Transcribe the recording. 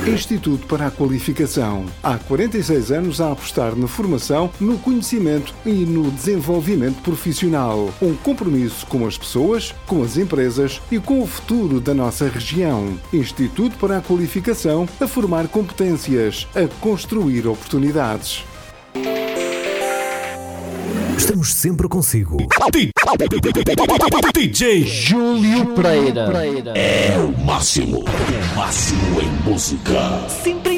Instituto para a Qualificação. Há 46 anos a apostar na formação, no conhecimento e no desenvolvimento profissional. Um compromisso com as pessoas, com as empresas e com o futuro da nossa região. Instituto para a Qualificação, a formar competências, a construir oportunidades. Estamos sempre consigo. DJ Júlio Pereira. É o máximo em música. Sempre